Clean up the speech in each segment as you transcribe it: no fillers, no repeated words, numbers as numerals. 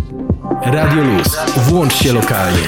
Radio Luz. Włącz się lokalnie.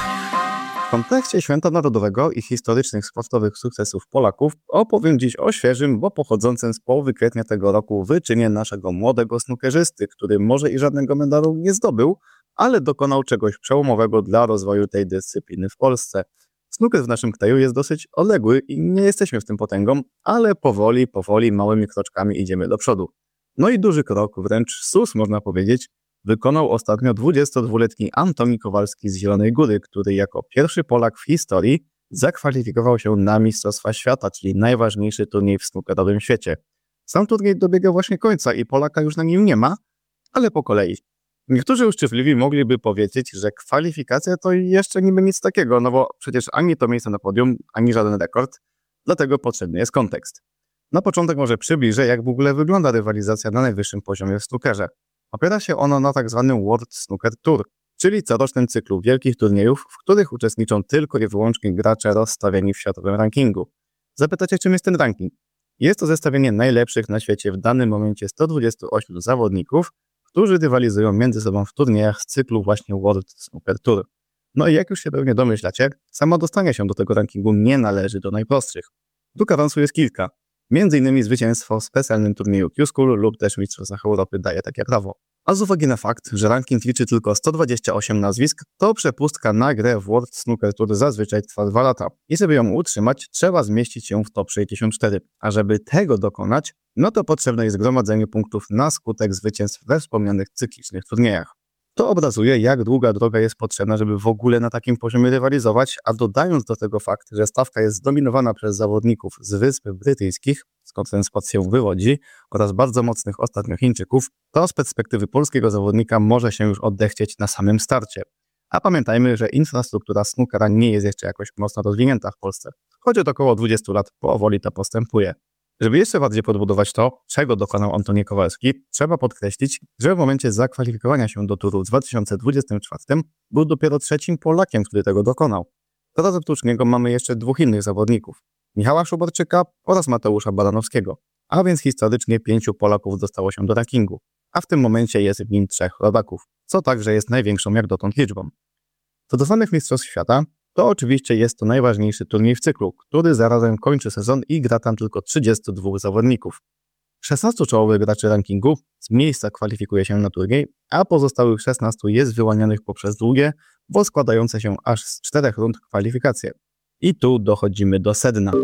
W kontekście Święta Narodowego i historycznych sportowych sukcesów Polaków opowiem dziś o świeżym, bo pochodzącym z połowy kwietnia tego roku wyczynie naszego młodego snookerzysty, który może i żadnego medalu nie zdobył, ale dokonał czegoś przełomowego dla rozwoju tej dyscypliny w Polsce. Snooker w naszym kraju jest dosyć odległy i nie jesteśmy w tym potęgą, ale powoli, małymi kroczkami idziemy do przodu. No i duży krok, wręcz sus można powiedzieć, wykonał ostatnio 22-letni Antoni Kowalski z Zielonej Góry, który jako pierwszy Polak w historii zakwalifikował się na Mistrzostwa Świata, czyli najważniejszy turniej w snookerowym świecie. Sam turniej dobiega właśnie końca i Polaka już na nim nie ma, ale po kolei. Niektórzy uszczypliwi mogliby powiedzieć, że kwalifikacja to jeszcze niby nic takiego, no bo przecież ani to miejsce na podium, ani żaden rekord, dlatego potrzebny jest kontekst. Na początek może przybliżę, jak w ogóle wygląda rywalizacja na najwyższym poziomie w snookerze. Opiera się ono na tzw. World Snooker Tour, czyli corocznym cyklu wielkich turniejów, w których uczestniczą tylko i wyłącznie gracze rozstawieni w światowym rankingu. Zapytacie, czym jest ten ranking? Jest to zestawienie najlepszych na świecie w danym momencie 128 zawodników, którzy rywalizują między sobą w turniejach z cyklu właśnie World Snooker Tour. No i jak już się pewnie domyślacie, samo dostanie się do tego rankingu nie należy do najprostszych. Dróg awansu jest kilka. Między innymi zwycięstwo w specjalnym turnieju Q-School lub też Mistrzostwach Europy daje takie prawo. A z uwagi na fakt, że ranking liczy tylko 128 nazwisk, to przepustka na grę w World Snooker Tour zazwyczaj trwa 2 lata. I żeby ją utrzymać, trzeba zmieścić się w top 64. A żeby tego dokonać, no to potrzebne jest gromadzenie punktów na skutek zwycięstw we wspomnianych cyklicznych turniejach. To obrazuje, jak długa droga jest potrzebna, żeby w ogóle na takim poziomie rywalizować, a dodając do tego fakt, że stawka jest zdominowana przez zawodników z Wysp Brytyjskich, skąd ten spot się wywodzi, oraz bardzo mocnych ostatnio Chińczyków, to z perspektywy polskiego zawodnika może się już oddechcieć na samym starcie. A pamiętajmy, że infrastruktura snookera nie jest jeszcze jakoś mocno rozwinięta w Polsce. Choć od około 20 lat powoli to postępuje. Żeby jeszcze bardziej podbudować to, czego dokonał Antoni Kowalski, trzeba podkreślić, że w momencie zakwalifikowania się do turu w 2024 był dopiero trzecim Polakiem, który tego dokonał. Teraz oprócz niego mamy jeszcze dwóch innych zawodników, Michała Szuborczyka oraz Mateusza Baranowskiego, a więc historycznie 5 Polaków dostało się do rankingu, a w tym momencie jest w nim 3 rodaków, co także jest największą jak dotąd liczbą. Co do samych Mistrzostw Świata, to oczywiście jest to najważniejszy turniej w cyklu, który zarazem kończy sezon i gra tam tylko 32 zawodników. 16 czołowych graczy rankingu z miejsca kwalifikuje się na turniej, a pozostałych 16 jest wyłanianych poprzez długie, bo składające się aż z 4 rund kwalifikacje. I tu dochodzimy do sedna.